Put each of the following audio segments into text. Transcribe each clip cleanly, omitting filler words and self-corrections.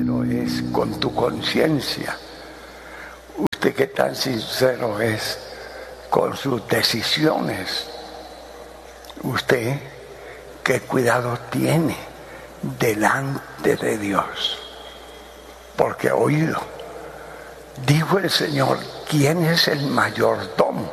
sincero es con tu conciencia? ¿Usted qué tan sincero es con sus decisiones? ¿Usted qué cuidado tiene delante de Dios? Porque oído, dijo el Señor, ¿quién es el mayordomo?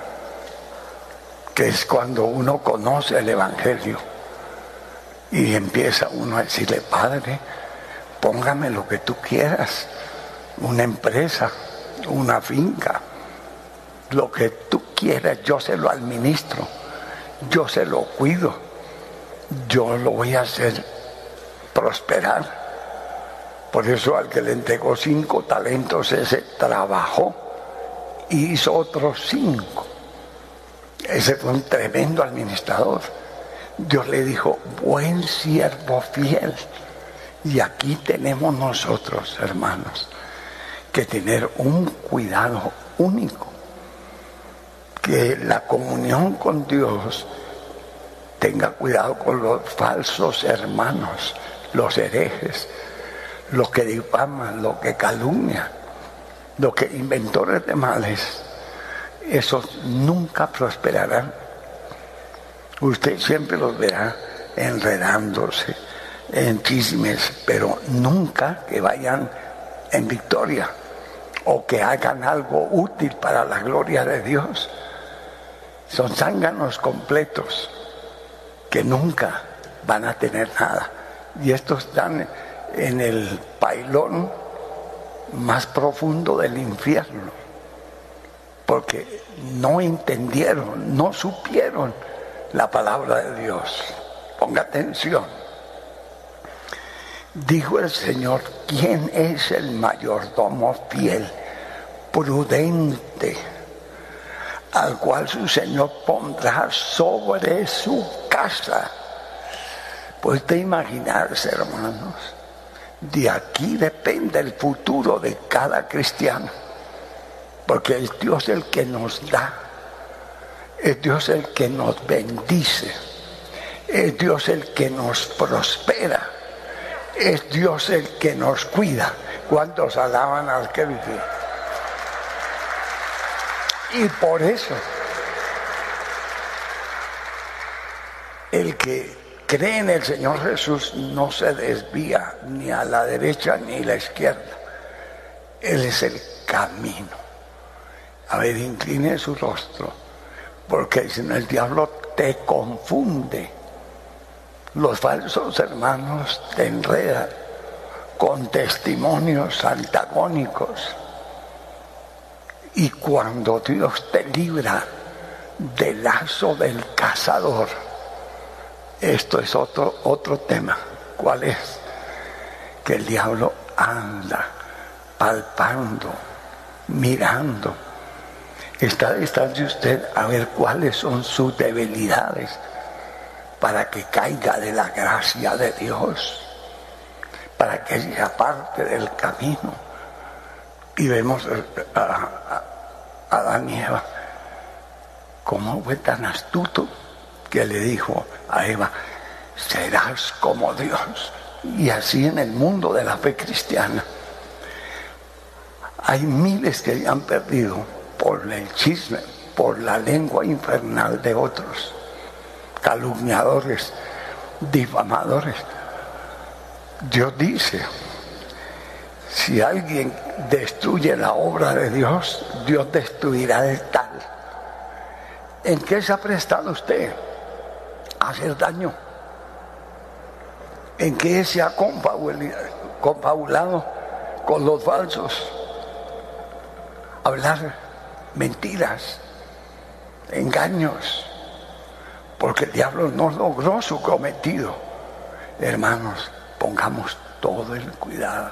Que es cuando uno conoce el Evangelio y empieza uno a decirle, Padre, póngame lo que tú quieras, una empresa, una finca, lo que tú quieras, yo se lo administro, yo se lo cuido, yo lo voy a hacer prosperar. Por eso al que le entregó 5 talentos, ese trabajó y hizo otros 5. Ese fue un tremendo administrador. Dios le dijo, buen siervo fiel. Y aquí tenemos nosotros, hermanos, que tener un cuidado único. Que la comunión con Dios tenga cuidado con los falsos hermanos, los herejes, los que difaman, los que calumnian, los que inventores de males. Esos nunca prosperarán. Usted siempre los verá enredándose en chismes, pero nunca que vayan en victoria o que hagan algo útil para la gloria de Dios. Son zánganos completos que nunca van a tener nada. Y estos están en el pailón más profundo del infierno, porque no entendieron, no supieron la palabra de Dios. Ponga atención. Dijo el Señor, ¿quién es el mayordomo fiel, prudente, al cual su Señor pondrá sobre su casa? ¿Puede usted imaginarse, hermanos? De aquí depende el futuro de cada cristiano, porque es Dios el que nos da, es Dios el que nos bendice, es Dios el que nos prospera, es Dios el que nos cuida. ¿Cuántos alaban al que vive? Y por eso el que cree en el Señor Jesús no se desvía ni a la derecha ni a la izquierda. Él es el camino. A ver, incline su rostro, porque si no el diablo te confunde. Los falsos hermanos te enredan con testimonios antagónicos. Y cuando Dios te libra del lazo del cazador, esto es otro tema. ¿Cuál es? Que el diablo anda palpando, mirando. Está detrás de usted a ver cuáles son sus debilidades para que caiga de la gracia de Dios, para que se aparte del camino. Y vemos a Adán y Eva, cómo fue tan astuto que le dijo a Eva, serás como Dios. Y así en el mundo de la fe cristiana hay miles que ya han perdido por el chisme, por la lengua infernal de otros, calumniadores, difamadores. Dios dice, si alguien destruye la obra de Dios, Dios destruirá el tal. ¿En qué se ha prestado usted a hacer daño? ¿En qué se ha confabulado con los falsos? Hablar mentiras, engaños, porque el diablo no logró su cometido. Hermanos, pongamos todo el cuidado,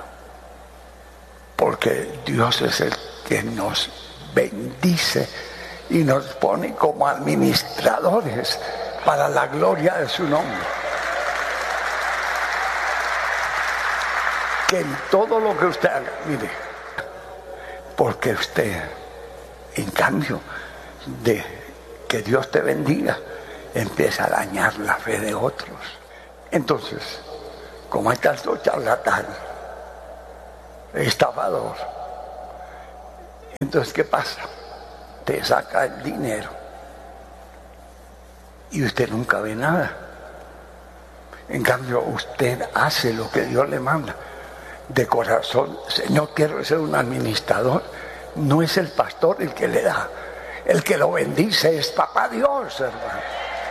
porque Dios es el que nos bendice y nos pone como administradores para la gloria de su nombre. Que en todo lo que usted haga, mire, porque usted, en cambio de que Dios te bendiga, empieza a dañar la fe de otros. Entonces, como hay tantos charlatanes, estafador. Entonces, ¿qué pasa? Te saca el dinero y usted nunca ve nada. En cambio, usted hace lo que Dios le manda. De corazón, Señor, quiero ser un administrador. No es el pastor el que le da. El que lo bendice es Papá Dios, hermano.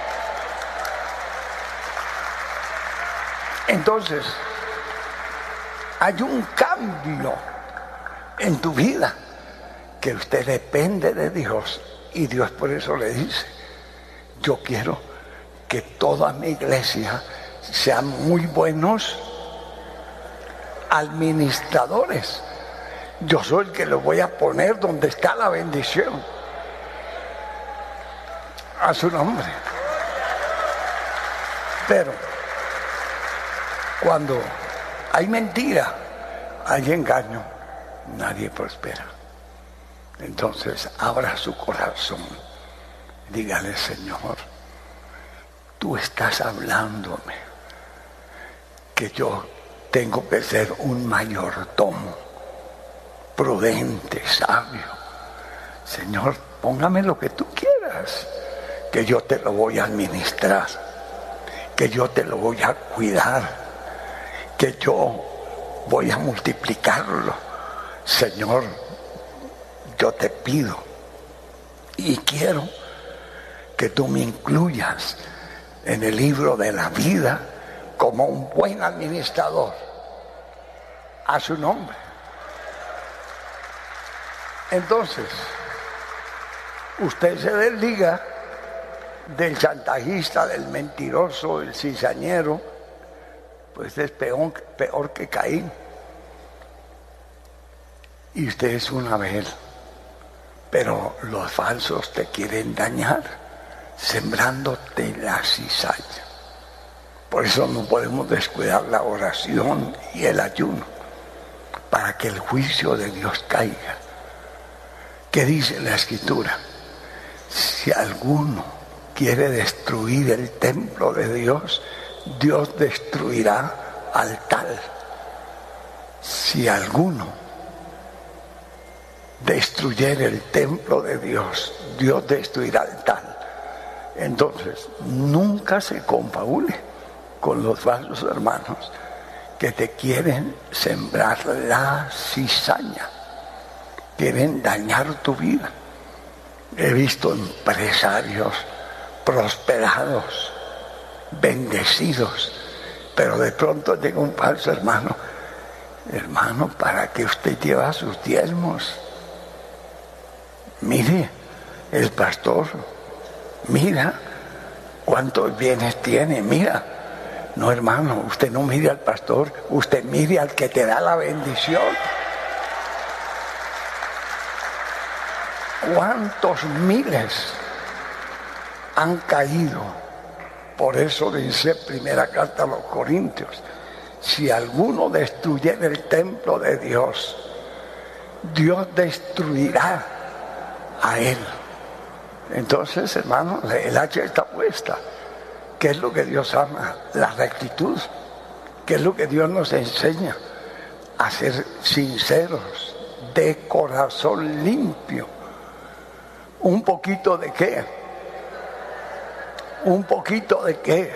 Entonces, hay un cambio en tu vida, que usted depende de Dios, y Dios por eso le dice: yo quiero que toda mi iglesia sean muy buenos administradores. Yo soy el que lo voy a poner donde está la bendición. A su nombre. Pero cuando hay mentira, hay engaño, nadie prospera. Entonces abra su corazón, dígale: Señor, tú estás hablándome que yo tengo que ser un mayordomo, prudente, sabio. Señor, póngame lo que tú quieras, que yo te lo voy a administrar, que yo te lo voy a cuidar, que yo voy a multiplicarlo. Señor, yo te pido y quiero que tú me incluyas en el libro de la vida como un buen administrador. A su nombre. Entonces, usted se desliga del chantajista, del mentiroso, del cizañero, pues es peor que Caín. Y usted es un Abel. Pero los falsos te quieren dañar, sembrándote la cizaña. Por eso no podemos descuidar la oración y el ayuno, para que el juicio de Dios caiga. ¿Qué dice la Escritura? Si alguno quiere destruir el templo de Dios, Dios destruirá al tal. Si alguno destruyera el templo de Dios, Dios destruirá al tal. Entonces, nunca se confabule con los falsos hermanos que te quieren sembrar la cizaña, quieren dañar tu vida. He visto empresarios prosperados, bendecidos, pero de pronto llega un falso hermano: hermano, ¿para qué usted lleva sus diezmos? Mire, el pastor, mira cuántos bienes tiene, mira. No, hermano, usted no mire al pastor, usted mire al que te da la bendición. ¿Cuántos miles han caído? Por eso dice primera carta a los Corintios: si alguno destruyera el templo de Dios, Dios destruirá a él. Entonces, hermano, el hacha está puesta. ¿Qué es lo que Dios ama? La rectitud. ¿Qué es lo que Dios nos enseña? A ser sinceros, de corazón limpio. ¿Un poquito de qué? ¿Un poquito de qué?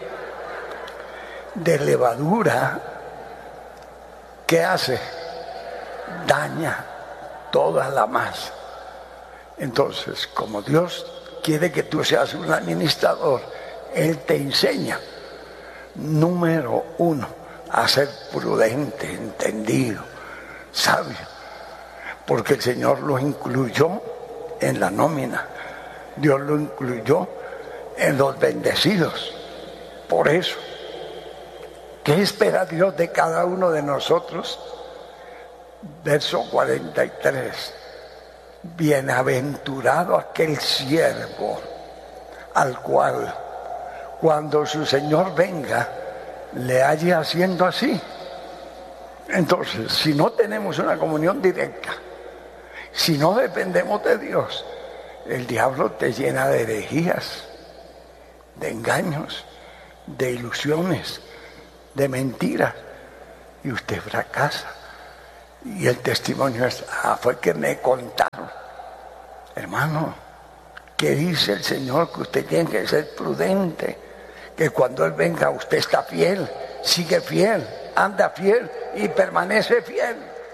De levadura. ¿Qué hace? Daña toda la masa. Entonces, como Dios quiere que tú seas un administrador, Él te enseña, número uno, a ser prudente, entendido, sabio, porque el Señor lo incluyó en la nómina, Dios lo incluyó en los bendecidos. Por eso, ¿qué espera Dios de cada uno de nosotros? Verso 43. Bienaventurado aquel siervo al cual, cuando su Señor venga, le halle haciendo así. Entonces, si no tenemos una comunión directa, si no dependemos de Dios, el diablo te llena de herejías, de engaños, de ilusiones, de mentiras, y usted fracasa. Y el testimonio es, fue que me contaron. Hermano, ¿qué dice el Señor? Que usted tiene que ser prudente, que cuando Él venga usted está fiel, sigue fiel, anda fiel y permanece fiel.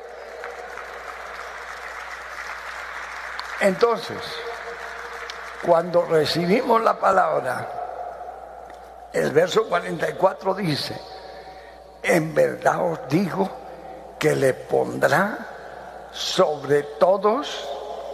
Entonces, cuando recibimos la palabra, el verso 44 dice, en verdad os digo que le pondrá sobre todos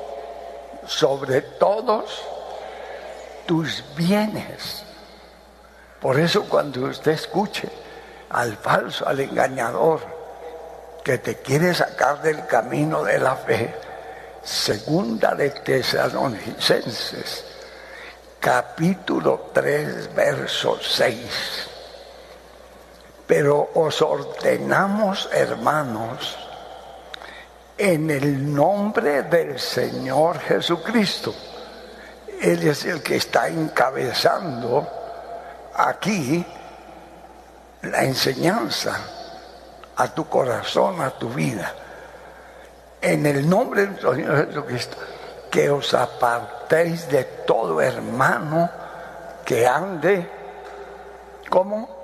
tus bienes. Por eso cuando usted escuche al falso, al engañador, que te quiere sacar del camino de la fe, segunda de Tesalonicenses, capítulo 3, verso 6. Pero os ordenamos, hermanos, en el nombre del Señor Jesucristo. Él es el que está encabezando aquí la enseñanza a tu corazón, a tu vida. En el nombre del Señor Jesucristo, que os apartéis de todo hermano que ande, ¿cómo?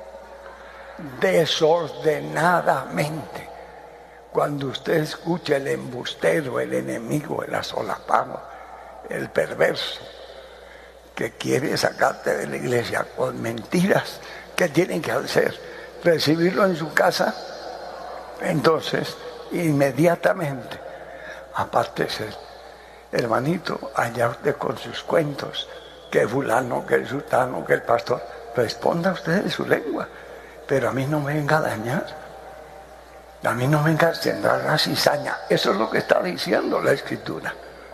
Desordenadamente. Cuando usted escucha el embustero, el enemigo, el asolapado, el perverso, que quiere sacarte de la iglesia con mentiras, ¿qué tienen que hacer? ¿Recibirlo en su casa? Entonces, inmediatamente, apártese, hermanito, allá usted con sus cuentos, que fulano, que el sultano, que el pastor, responda usted en su lengua, pero a mí no me venga a dañar. A mí no me venga a sembrar la cizaña. Eso es lo que está diciendo la Escritura.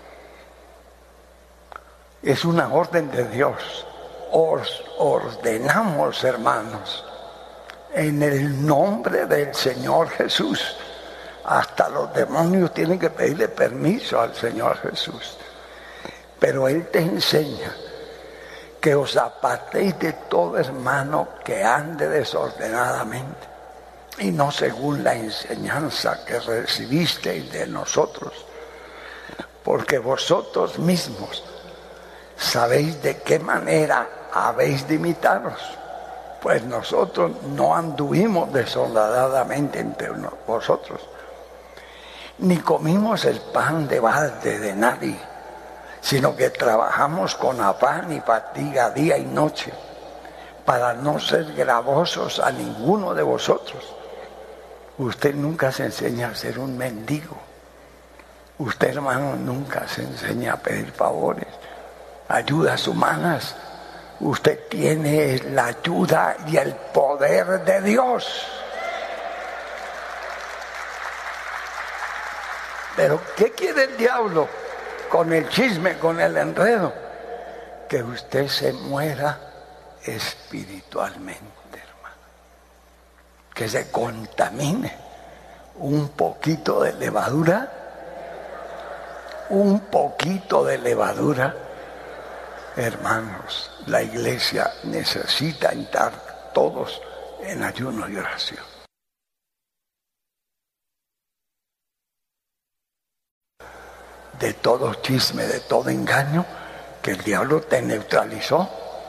Es una orden de Dios. Os ordenamos, hermanos, en el nombre del Señor Jesús. Hasta los demonios tienen que pedirle permiso al Señor Jesús. Pero Él te enseña que os apartéis de todo hermano que ande desordenadamente, y no según la enseñanza que recibisteis de nosotros, porque vosotros mismos sabéis de qué manera habéis de imitaros, pues nosotros no anduvimos desordenadamente entre vosotros, ni comimos el pan de balde de nadie, sino que trabajamos con afán y fatiga día y noche, para no ser gravosos a ninguno de vosotros. Usted nunca se enseña a ser un mendigo. Usted, hermano, nunca se enseña a pedir favores, ayudas humanas. Usted tiene la ayuda y el poder de Dios. Pero ¿qué quiere el diablo con el chisme, con el enredo? Que usted se muera espiritualmente, hermano. Que se contamine. Un poquito de levadura, hermanos, la iglesia necesita estar todos en ayuno y oración. De todo chisme, de todo engaño, que el diablo te neutralizó,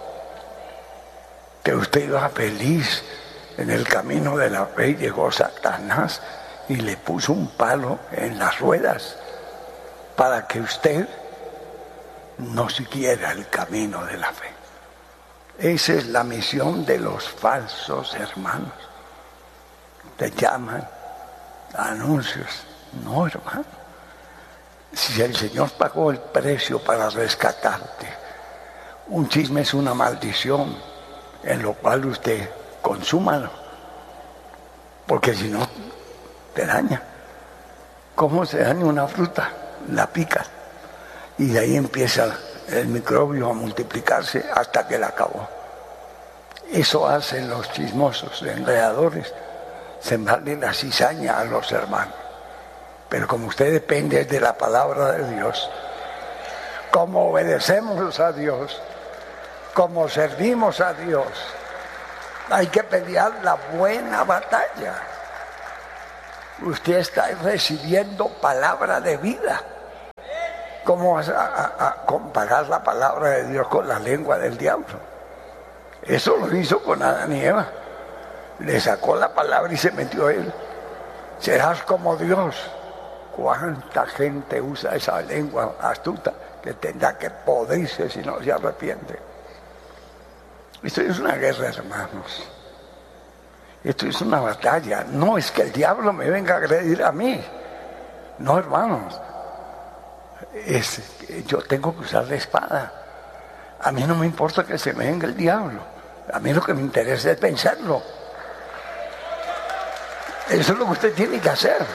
que usted iba feliz en el camino de la fe, llegó Satanás y le puso un palo en las ruedas para que usted no siguiera el camino de la fe. Esa es la misión de los falsos hermanos. Te llaman anuncios. No, hermano. Si el Señor pagó el precio para rescatarte, un chisme es una maldición, en lo cual usted consúmalo, porque si no, te daña. ¿Cómo se daña una fruta? La pica, y de ahí empieza el microbio a multiplicarse hasta que la acabó. Eso hacen los chismosos, enredadores, sembrarle la cizaña a los hermanos. Pero como usted depende de la palabra de Dios, como obedecemos a Dios, como servimos a Dios, hay que pelear la buena batalla. Usted está recibiendo palabra de vida. ¿Cómo vas a comparar la palabra de Dios con la lengua del diablo? Eso lo hizo con Adán y Eva. Le sacó la palabra y se metió a él. Serás como Dios. ¿Cuánta gente usa esa lengua astuta que tendrá que podrirse si no se arrepiente? Esto es una guerra, hermanos. Esto es una batalla. No es que el diablo me venga a agredir a mí. No, hermanos. Yo tengo que usar la espada. A mí no me importa que se me venga el diablo. A mí lo que me interesa es vencerlo. Eso es lo que usted tiene que hacer.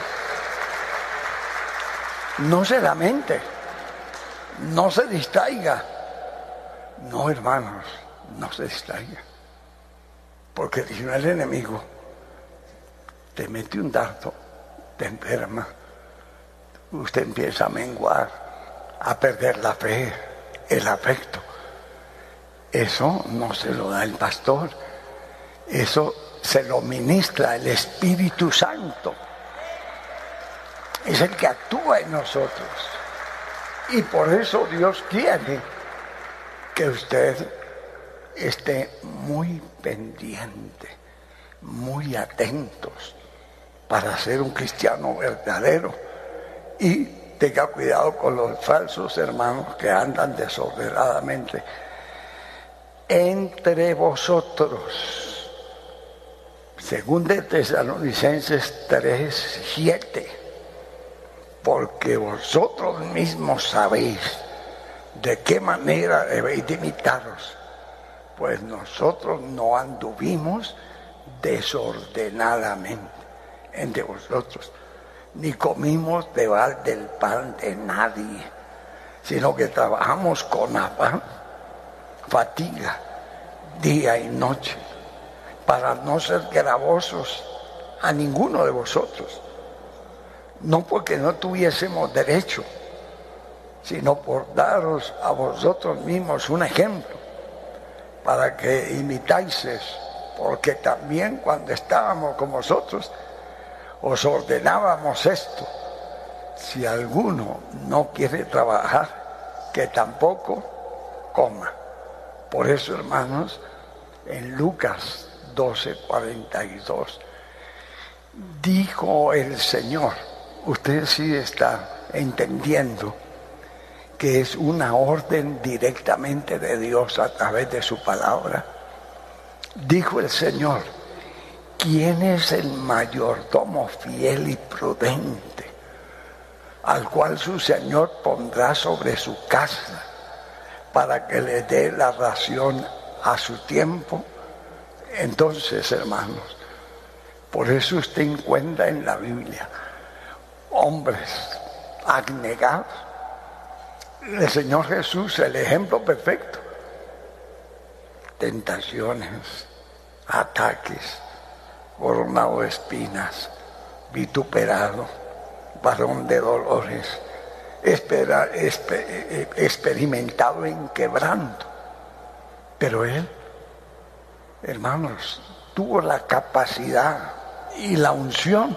No se lamente. No se distraiga. No, hermanos, no se distraiga. Porque si no, el enemigo te mete un dardo, te enferma, usted empieza a menguar, a perder la fe, el afecto. Eso no se lo da el pastor, eso se lo ministra el Espíritu Santo. Es el que actúa en nosotros. Y por eso Dios quiere que usted esté muy pendiente, muy atentos para ser un cristiano verdadero y tenga cuidado con los falsos hermanos que andan desordenadamente entre vosotros. Según de Tesalonicenses 3:7, porque vosotros mismos sabéis de qué manera debéis de imitaros, pues nosotros no anduvimos desordenadamente entre vosotros, ni comimos del pan de nadie, sino que trabajamos con afán, fatiga, día y noche, para no ser gravosos a ninguno de vosotros, no porque no tuviésemos derecho, sino por daros a vosotros mismos un ejemplo, para que imitáis, porque también cuando estábamos con vosotros os ordenábamos esto: si alguno no quiere trabajar, que tampoco coma. Por eso, hermanos, en Lucas 12:42 dijo el Señor, usted sí está entendiendo que es una orden directamente de Dios a través de su palabra. Dijo el Señor: ¿quién es el mayordomo fiel y prudente, al cual su Señor pondrá sobre su casa para que le dé la ración a su tiempo? Entonces, hermanos, por eso usted encuentra en la Biblia hombres abnegados. El Señor Jesús, el ejemplo perfecto. Tentaciones, ataques, coronado de espinas, vituperado, varón de dolores, experimentado en quebranto. Pero él, hermanos, tuvo la capacidad y la unción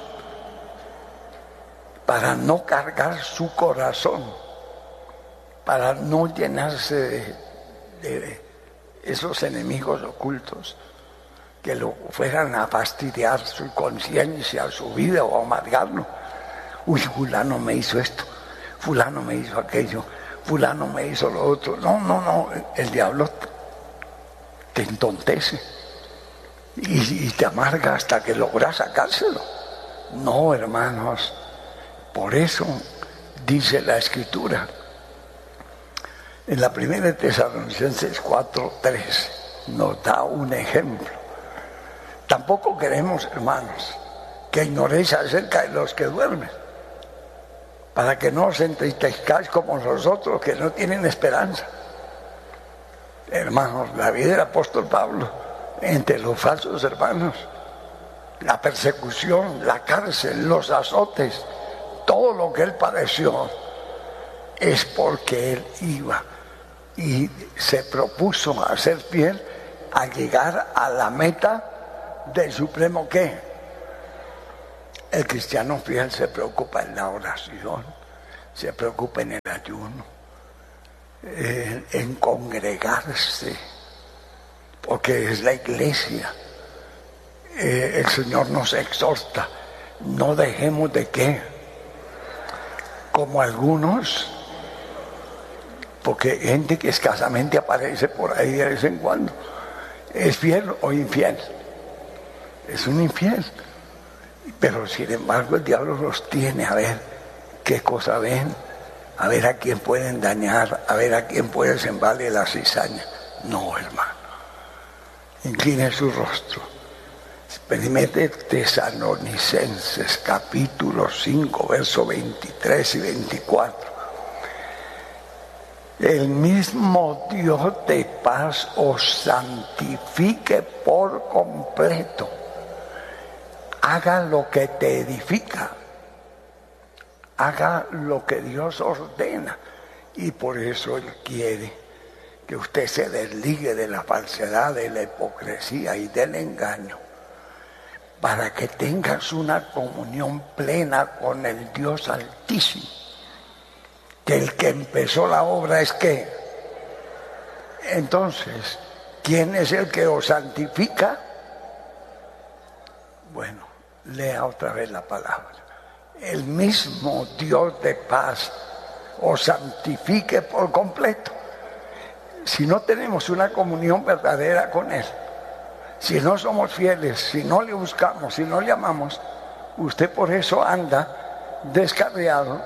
para no cargar su corazón, para no llenarse de esos enemigos ocultos que lo fueran a fastidiar su conciencia, su vida, o a amargarlo. Uy, fulano me hizo esto, fulano me hizo aquello, fulano me hizo lo otro. No, el diablo te entontece y te amarga hasta que logras sacárselo. No, hermanos, por eso dice la Escritura en la primera de Tesalonicenses 4:3, nos da un ejemplo. Tampoco queremos, hermanos, que ignoréis acerca de los que duermen, para que no os entristezcáis como los otros que no tienen esperanza. Hermanos, la vida del apóstol Pablo entre los falsos hermanos, la persecución, la cárcel, los azotes, todo lo que él padeció, es porque él iba y se propuso a ser fiel, a llegar a la meta del supremo ¿qué? El cristiano fiel se preocupa en la oración, se preocupa en el ayuno, en congregarse, porque es la iglesia. El Señor nos exhorta, no dejemos de qué, como algunos, porque gente que escasamente aparece por ahí de vez en cuando, es fiel o infiel, es un infiel, pero sin embargo el diablo los tiene a ver qué cosa ven, a ver a quién pueden dañar, a ver a quién puede sembrarle la cizaña. No, hermano, incline su rostro. Primera de Tesalonicenses capítulo 5 versos 23 y 24. El mismo Dios de paz os santifique por completo. Haga lo que te edifica. Haga lo que Dios ordena. Y por eso Él quiere que usted se desligue de la falsedad, de la hipocresía y del engaño, para que tengas una comunión plena con el Dios Altísimo. Que el que empezó la obra es que. Entonces, ¿quién es el que os santifica? Bueno, lea otra vez la palabra. El mismo Dios de paz os santifique por completo. Si no tenemos una comunión verdadera con Él, si no somos fieles, si no le buscamos, si no le amamos, usted por eso anda descarriado,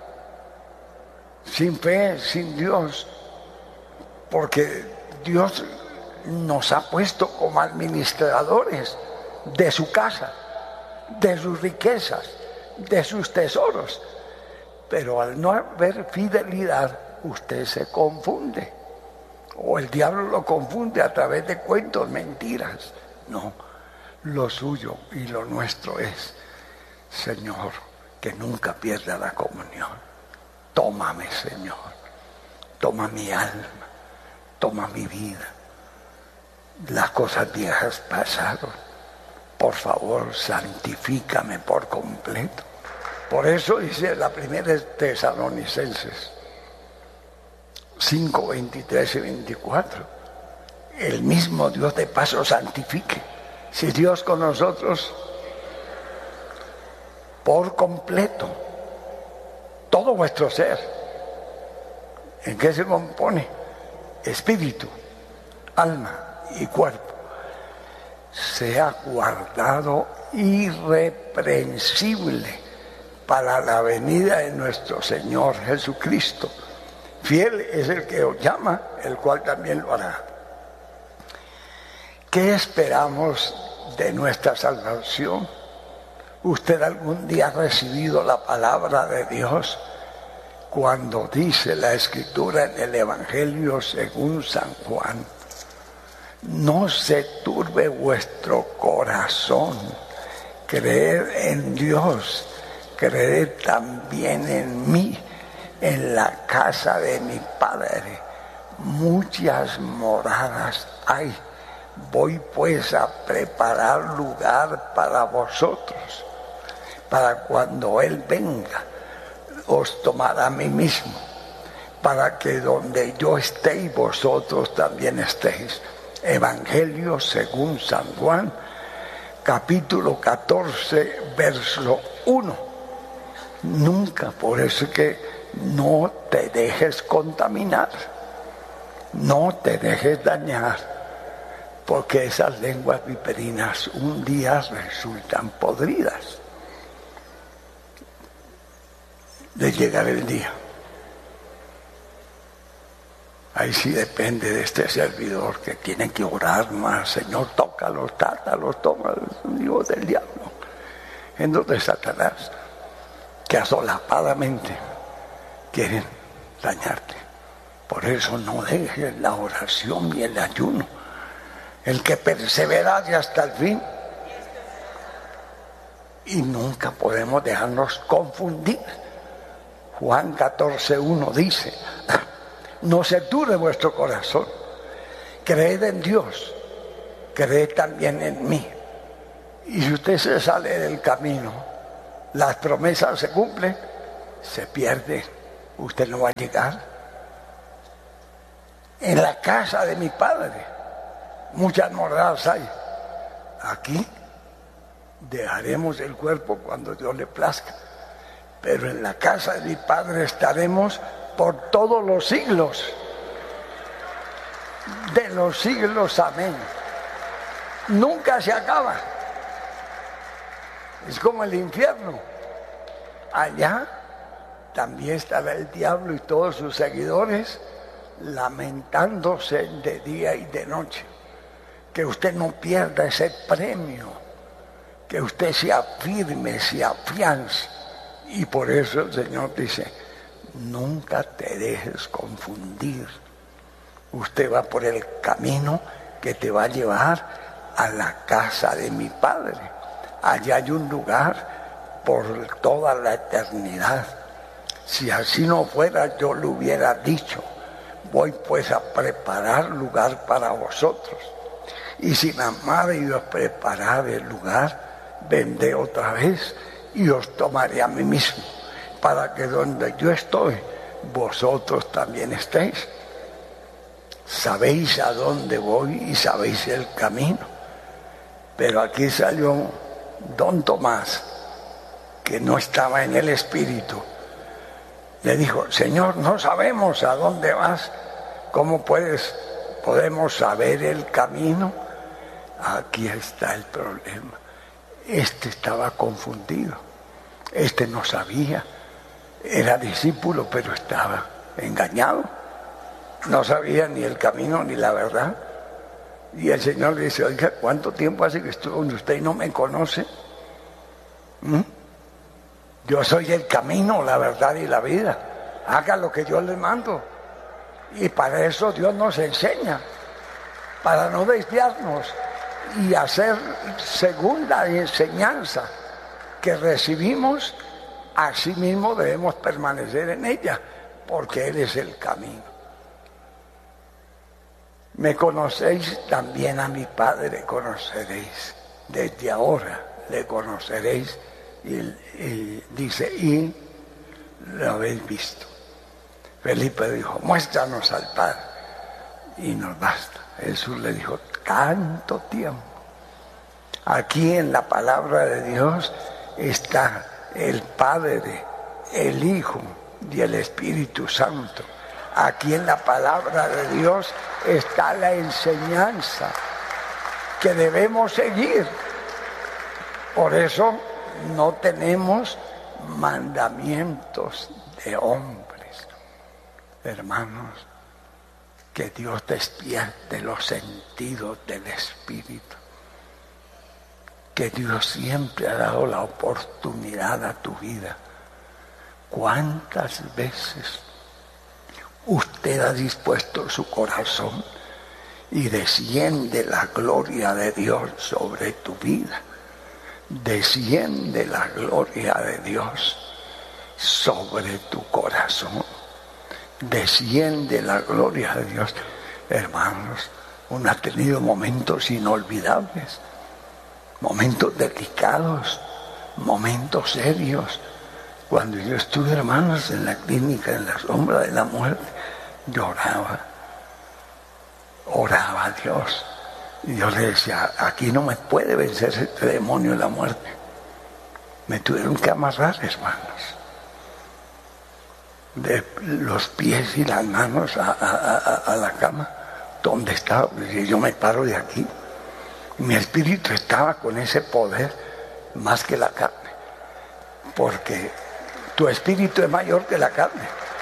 sin fe, sin Dios, porque Dios nos ha puesto como administradores de su casa, de sus riquezas, de sus tesoros, pero al no haber fidelidad usted se confunde, o el diablo lo confunde a través de cuentos, mentiras. No, lo suyo y lo nuestro es, Señor, que nunca pierda la comunión. Tómame, Señor, toma mi alma, toma mi vida. Las cosas viejas pasaron. Por favor, santifícame por completo. Por eso dice la primera de Tesalonicenses 5, 23 y 24. El mismo Dios de paz os santifique. Si Dios con nosotros, por completo, todo vuestro ser. ¿En qué se compone? Espíritu, alma y cuerpo. Sea guardado irreprensible para la venida de nuestro Señor Jesucristo. Fiel es el que os llama, el cual también lo hará. ¿Qué esperamos de nuestra salvación? ¿Usted algún día ha recibido la palabra de Dios cuando dice la Escritura en el Evangelio según San Juan? No se turbe vuestro corazón, creed en Dios, creed también en mí. En la casa de mi Padre muchas moradas hay. Voy pues a preparar lugar para vosotros, para cuando Él venga, os tomará a mí mismo, para que donde yo esté y vosotros también estéis. Evangelio según San Juan, capítulo 14, verso 1. Nunca, por eso que no te dejes contaminar, no te dejes dañar, porque esas lenguas viperinas un día resultan podridas. De llegar el día. Ahí sí depende de este servidor que tiene que orar más. Señor, tócalos, tátalos, tómalos, hijos del diablo. En donde Satanás, que asolapadamente quieren dañarte. Por eso no dejes la oración y el ayuno. El que perseverare hasta el fin. Y nunca podemos dejarnos confundir. Juan 14:1 dice: no se turbe vuestro corazón, creed en Dios, creed también en mí. Y si usted se sale del camino, las promesas se cumplen, se pierde. Usted no va a llegar. En la casa de mi Padre muchas moradas hay. Aquí dejaremos el cuerpo cuando Dios le plazca, pero en la casa de mi Padre estaremos por todos los siglos de los siglos. Amén. Nunca se acaba. Es como el infierno. Allá también estará el diablo y todos sus seguidores lamentándose de día y de noche. Que usted no pierda ese premio, que usted se afirme, se afiance. Y por eso el Señor dice, nunca te dejes confundir. Usted va por el camino que te va a llevar a la casa de mi Padre. Allá hay un lugar por toda la eternidad. Si así no fuera, yo le hubiera dicho, voy pues a preparar lugar para vosotros. Y si la madre y os preparar el lugar, vendré otra vez y os tomaré a mí mismo, para que donde yo estoy, vosotros también estéis. Sabéis a dónde voy y sabéis el camino. Pero aquí salió don Tomás, que no estaba en el espíritu. Le dijo, Señor, no sabemos a dónde vas. ¿Cómo podemos saber el camino? Aquí está el problema. Este estaba confundido. Este no sabía. Era discípulo, pero estaba engañado. No sabía ni el camino ni la verdad. Y el Señor le dice, oiga, ¿cuánto tiempo hace que estuve con usted y no me conoce? Yo soy el camino, la verdad y la vida. Haga lo que yo le mando. Y para eso Dios nos enseña, para no desviarnos y hacer según la enseñanza que recibimos, así mismo debemos permanecer en ella, porque Él es el camino. Me conocéis, también a mi Padre conoceréis. Desde ahora le conoceréis. Y dice, y lo habéis visto. Felipe dijo, muéstranos al Padre y nos basta. Jesús le dijo, tanto tiempo. Aquí en la palabra de Dios está el Padre, el Hijo y el Espíritu Santo. Aquí en la palabra de Dios está la enseñanza que debemos seguir. Por eso no tenemos mandamientos de hombres. Hermanos, que Dios despierte los sentidos del Espíritu. Que Dios siempre ha dado la oportunidad a tu vida. ¿Cuántas veces usted ha dispuesto su corazón y desciende la gloria de Dios sobre tu vida? Desciende la gloria de Dios sobre tu corazón. Desciende la gloria de Dios. Hermanos, uno ha tenido momentos inolvidables, momentos delicados, momentos serios. Cuando yo estuve, hermanos, en la clínica, en la sombra de la muerte, lloraba, oraba a Dios. Y Dios le decía, aquí no me puede vencer este demonio de la muerte. Me tuvieron que amarrar, hermanos, de los pies y las manos a la cama donde estaba. Y yo me paro de aquí. Mi espíritu estaba con ese poder más que la carne, porque tu espíritu es mayor que la carne.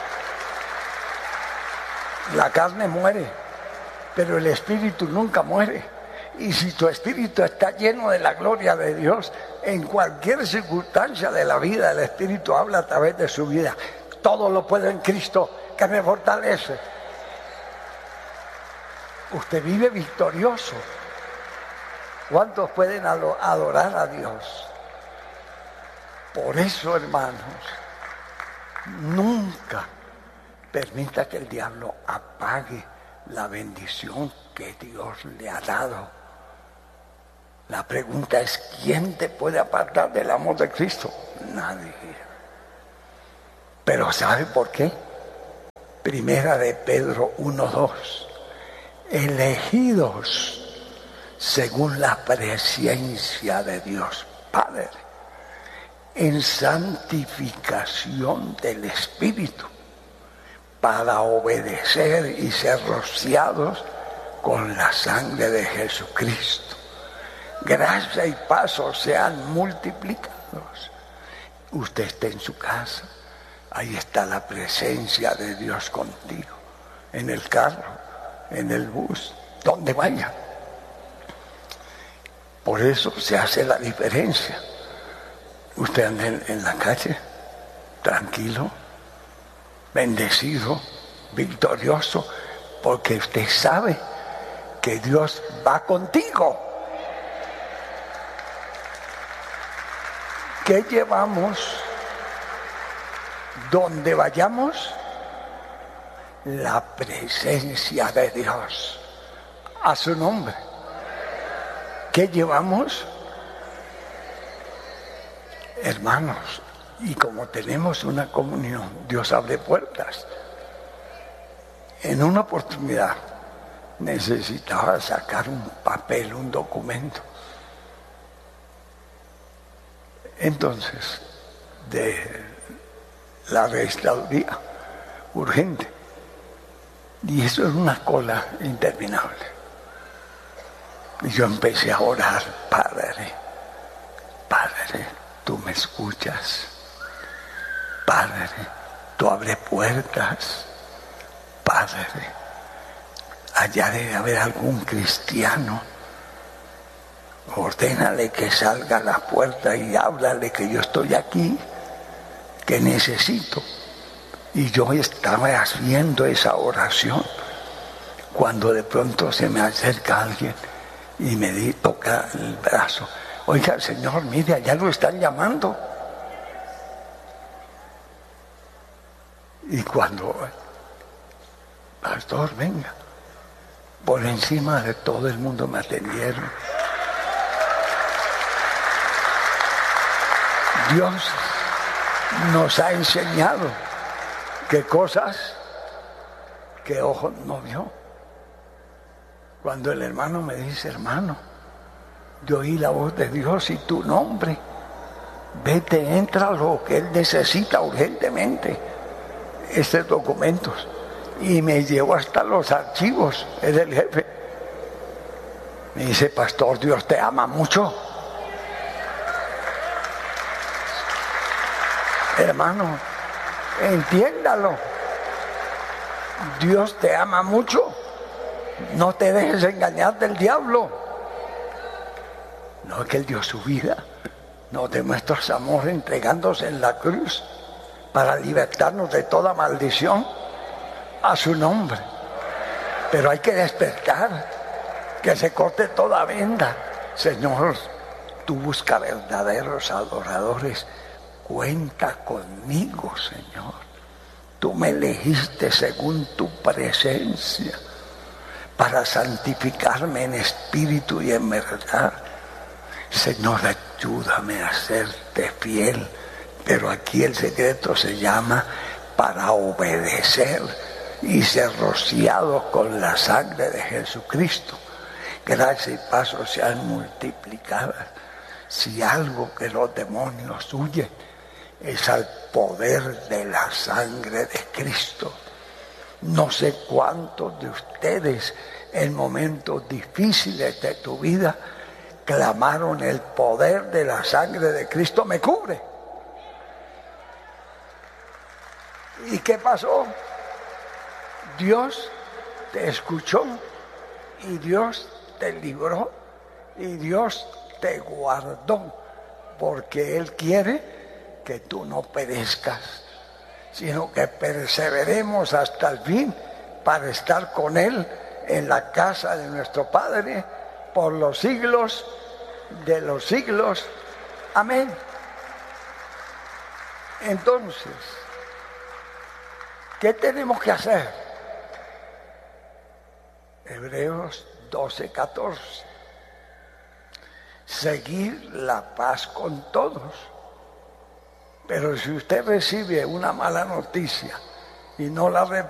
La carne muere, pero el espíritu nunca muere. Y si tu espíritu está lleno de la gloria de Dios, en cualquier circunstancia de la vida, el espíritu habla a través de su vida. Todo lo puedo en Cristo que me fortalece. Usted vive victorioso. ¿Cuántos pueden adorar a Dios? Por eso, hermanos, nunca permita que el diablo apague la bendición que Dios le ha dado. La pregunta es, ¿quién te puede apartar del amor de Cristo? Nadie. Pero ¿sabe por qué? Primera de Pedro 1:2. Elegidos según la presencia de Dios Padre, en santificación del Espíritu, para obedecer y ser rociados con la sangre de Jesucristo. Gracia y paz sean multiplicados. Usted está en su casa, ahí está la presencia de Dios contigo, en el carro, en el bus, donde vaya. Por eso se hace la diferencia. Usted anda en la calle, tranquilo, bendecido, victorioso, porque usted sabe que Dios va contigo. ¿Qué llevamos donde vayamos? La presencia de Dios. A su nombre. ¿Qué llevamos? Hermanos, y como tenemos una comunión, Dios abre puertas. En una oportunidad necesitaba sacar un papel, un documento. Entonces, de la registraduría, urgente. Y eso es una cola interminable. Y yo empecé a orar, Padre, tú me escuchas. Padre, tú abres puertas. Padre, allá debe haber algún cristiano. Ordénale que salga a la puerta y háblale que yo estoy aquí, que necesito. Y yo estaba haciendo esa oración cuando de pronto se me acerca alguien y me toca el brazo. Oiga, Señor, mire, allá lo están llamando. Y cuando, pastor, venga, por encima de todo el mundo me atendieron. Dios nos ha enseñado que cosas que ojo no vio. Cuando el hermano me dice, hermano, yo oí la voz de Dios y tu nombre, vete, entra lo que él necesita urgentemente, estos documentos. Y me llevó hasta los archivos, es el jefe. Me dice, pastor, Dios te ama mucho. Hermano, entiéndalo. Dios te ama mucho. No te dejes engañar del diablo. No es que Él dio su vida. Nos demuestra su amor entregándose en la cruz para libertarnos de toda maldición a su nombre. Pero hay que despertar, que se corte toda venda. Señor, tú buscas verdaderos adoradores. Cuenta conmigo, Señor. Tú me elegiste según tu presencia para santificarme en espíritu y en verdad. Señor, ayúdame a serte fiel. Pero aquí el secreto se llama para obedecer y ser rociado con la sangre de Jesucristo. Gracia y paz sean multiplicadas. Si algo que los demonios huyen es al poder de la sangre de Cristo. No sé cuántos de ustedes en momentos difíciles de tu vida clamaron el poder de la sangre de Cristo me cubre. ¿Y qué pasó? Dios te escuchó y Dios te libró y Dios te guardó, porque Él quiere que tú no perezcas, sino que perseveremos hasta el fin para estar con Él en la casa de nuestro Padre por los siglos de los siglos. Amén. Entonces, ¿qué tenemos que hacer? Hebreos 12:14. seguir la paz con todos. Pero si usted recibe una mala noticia y no la